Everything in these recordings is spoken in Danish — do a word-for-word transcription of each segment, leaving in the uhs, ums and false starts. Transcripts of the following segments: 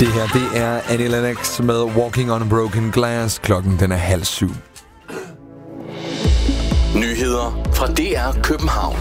Det her, det er Annie Lennox med Walking on a Broken Glass. Klokken, den er halv syv. Nyheder fra D R København.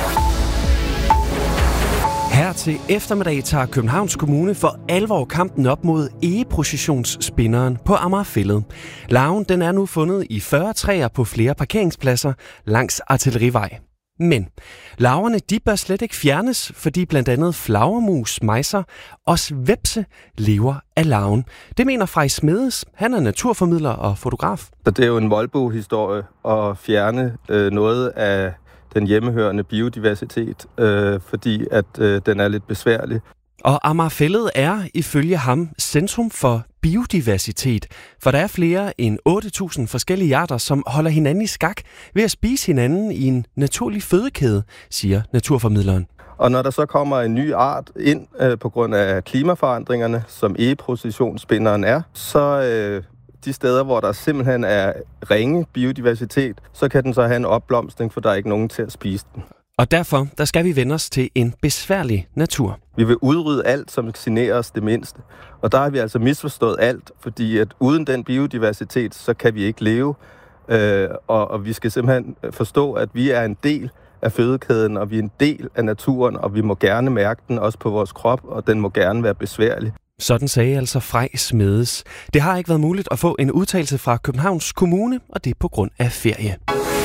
Her til eftermiddag tager Københavns Kommune for alvor kampen op mod egeprocessionsspinderen på Amagerfælled. Larven den er nu fundet i fyrre træer på flere parkeringspladser langs Artillerivej. Men larverne de bør slet ikke fjernes, fordi blandt andet flagermus, mejser og svepse lever af larven. Det mener Frej Smedes. Han er naturformidler og fotograf. Det er jo en voldbo-historie at fjerne øh, noget af den hjemmehørende biodiversitet, øh, fordi at øh, den er lidt besværlig. Og Amagerfælled er ifølge ham centrum for biodiversitet, for der er flere end otte tusind forskellige arter, som holder hinanden i skak ved at spise hinanden i en naturlig fødekæde, siger naturformidleren. Og når der så kommer en ny art ind øh, på grund af klimaforandringerne, som egeprocessionsspinderen er, så øh, de steder, hvor der simpelthen er ringe biodiversitet, så kan den så have en opblomstring, for der er ikke nogen til at spise den. Og derfor der skal vi vende os til en besværlig natur. Vi vil udrydde alt, som generer os det mindste. Og der har vi altså misforstået alt, fordi at uden den biodiversitet, så kan vi ikke leve. Øh, og, og vi skal simpelthen forstå, at vi er en del af fødekæden, og vi er en del af naturen, og vi må gerne mærke den også på vores krop, og den må gerne være besværlig. Sådan sagde altså Frej Smedes. Det har ikke været muligt at få en udtalelse fra Københavns Kommune, og det er på grund af ferie.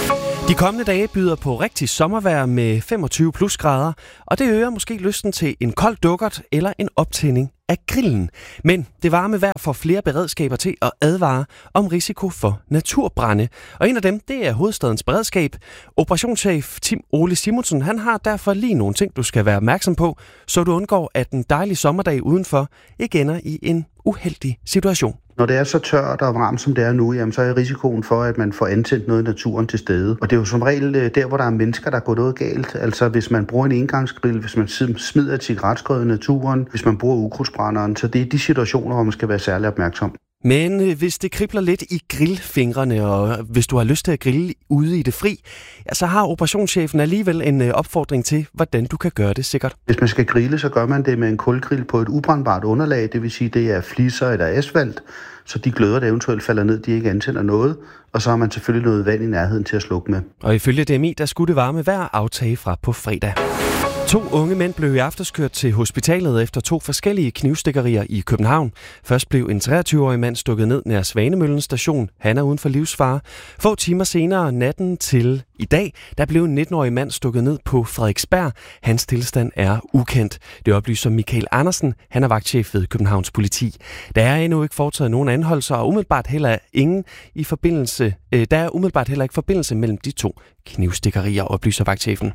De kommende dage byder på rigtig sommervejr med femogtyve plusgrader, og det øger måske lysten til en kold dukkert eller en optænding af grillen. Men det varme vejr får flere beredskaber til at advare om risiko for naturbrande. Og en af dem, det er hovedstadens beredskab. Operationschef Tim Ole Simonsen, han har derfor lige nogle ting, du skal være opmærksom på, så du undgår, at en dejlig sommerdag udenfor ikke ender i en uheldig situation. Når det er så tørt og varmt, som det er nu, jamen, så er risikoen for, at man får antændt noget i naturen til stede. Og det er jo som regel der, hvor der er mennesker, der går noget galt. Altså hvis man bruger en engangsgrill, hvis man smider et cigaretskod i naturen, hvis man bruger ukrudtsbrænderen. Så det er de situationer, hvor man skal være særlig opmærksom. Men øh, hvis det kribler lidt i grillfingrene, og hvis du har lyst til at grille ude i det fri, ja, så har operationschefen alligevel en øh, opfordring til, hvordan du kan gøre det sikkert. Hvis man skal grille, så gør man det med en kulgrill på et ubrændbart underlag, det vil sige, det er fliser eller asfalt, så de gløder, der eventuelt falder ned, de ikke antænder noget, og så har man selvfølgelig noget vand i nærheden til at slukke med. Og ifølge D M I, der skulle det varme vejr aftage fra på fredag. To unge mænd blev i aftes kørt til hospitalet efter to forskellige knivstikkerier i København. Først blev en treogtyve-årig mand stukket ned nær Svanemøllen station. Han er uden for livsfare. Få timer senere, natten til i dag, der blev en nitten-årig mand stukket ned på Frederiksberg. Hans tilstand er ukendt. Det oplyser Michael Andersen. Han er vagtchef ved Københavns politi. Der er endnu ikke foretaget nogen anholdelser, og umiddelbart heller ingen i forbindelse. Øh, der er umiddelbart heller ikke forbindelse mellem de to knivstikkerier, oplyser vagtchefen.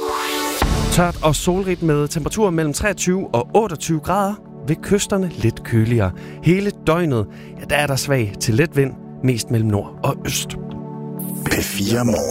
Tørt og solrigt med temperaturer mellem treogtyve og otteogtyve grader. Ved kysterne lidt køligere. Hele døgnet, ja, der er der svag til let vind, mest mellem nord og øst. P fire